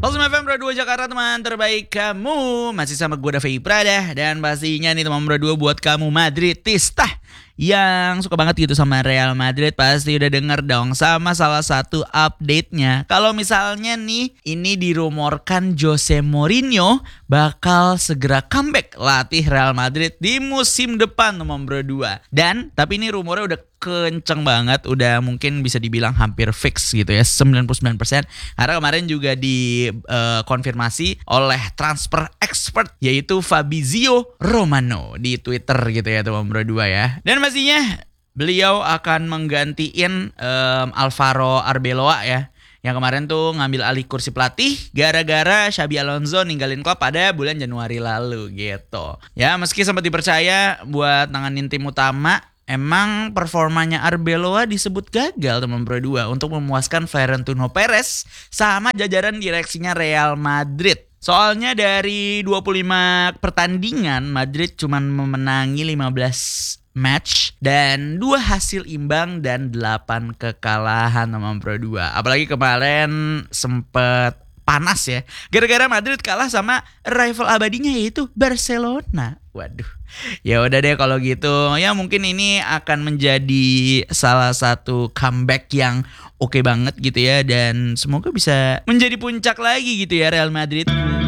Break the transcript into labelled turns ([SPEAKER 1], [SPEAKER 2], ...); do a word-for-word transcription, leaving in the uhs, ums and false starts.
[SPEAKER 1] Halo F M Pro dua Jakarta, teman terbaik kamu. Masih sama gue Davi Prada. Dan pastinya nih teman Pro dua buat kamu Madridista yang suka banget gitu sama Real Madrid, pasti udah denger dong sama salah satu update-nya. Kalau misalnya nih ini dirumorkan Jose Mourinho bakal segera comeback latih Real Madrid di musim depan teman Pro dua. Dan tapi ini rumornya udah kenceng banget, udah mungkin bisa dibilang hampir fix gitu ya, sembilan puluh sembilan persen. Karena kemarin juga dikonfirmasi uh, oleh transfer expert yaitu Fabrizio Romano di Twitter gitu ya teman Pro dua ya. Dan pastinya beliau akan menggantiin um, Alvaro Arbeloa ya, yang kemarin tuh ngambil alih kursi pelatih gara-gara Xabi Alonso ninggalin klub pada bulan Januari lalu gitu. Ya meski sempat dipercaya buat nanganin tim utama, emang performanya Arbeloa disebut gagal teman Pro dua untuk memuaskan Florentino Perez sama jajaran direksinya Real Madrid. Soalnya dari dua puluh lima pertandingan Madrid cuma memenangi lima belas match dan dua hasil imbang dan delapan kekalahan teman Pro dua. Apalagi kemarin sempet panas ya, gara-gara Madrid kalah sama rival abadinya yaitu Barcelona. Waduh, ya udah deh kalau gitu. Ya mungkin ini akan menjadi salah satu comeback yang oke banget gitu ya, dan semoga bisa menjadi puncak lagi gitu ya Real Madrid.